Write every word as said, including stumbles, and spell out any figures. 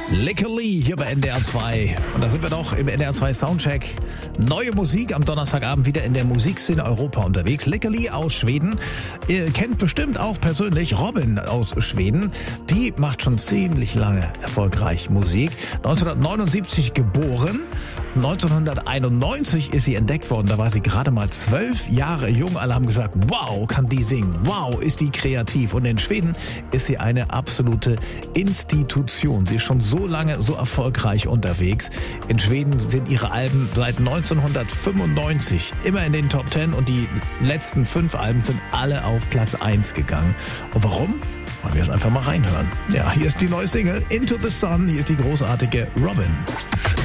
Lickerli hier bei N D R zwei. Und da sind wir doch im N D R zwei Soundcheck. Neue Musik am Donnerstagabend wieder in der Musikszene Europa unterwegs. Lickerli aus Schweden. Ihr kennt bestimmt auch persönlich Robin aus Schweden. Die macht schon ziemlich lange erfolgreich Musik. neunzehnhundertneunundsiebzig geboren. neunzehnhunderteinundneunzig ist sie entdeckt worden. Da war sie gerade mal zwölf Jahre jung. Alle haben gesagt, wow, kann die singen. Wow, ist die kreativ. Und in Schweden ist sie eine absolute Institution. Sie ist schon so lange so erfolgreich unterwegs. In Schweden sind ihre Alben seit neunzehnhundertfünfundneunzig immer in den Top Ten und die letzten fünf Alben sind alle auf Platz eins gegangen. Und warum? Wollen wir es einfach mal reinhören. Ja, hier ist die neue Single Into the Sun. Hier ist die großartige Robin.